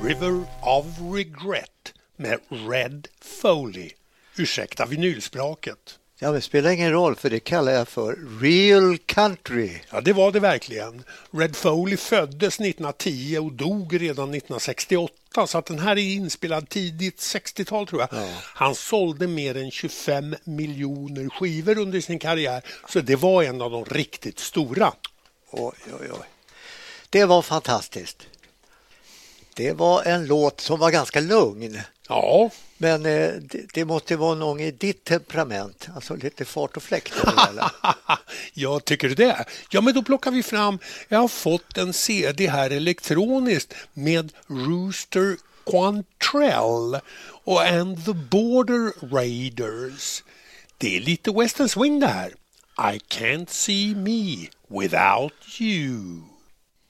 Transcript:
River of Regret med Red Foley. Ursäkta vinylspraket. Ja, men det spelar ingen roll, för det kallar jag för real country. Ja, det var det verkligen. Red Foley föddes 1910 och dog redan 1968, så att den här är inspelad tidigt 60-tal tror jag. Ja. Han sålde mer än 25 miljoner skivor under sin karriär, så det var en av de riktigt stora. Oj. Det var fantastiskt. Det var en låt som var ganska lugn. Ja. Men det måste vara någon i ditt temperament, alltså lite fart och fläkt. Jag tycker det. Ja, men då plockar vi fram, jag har fått en CD här elektroniskt med Rooster Quantrell och And the Border Raiders. Det är lite western swing det här. I can't see me without you.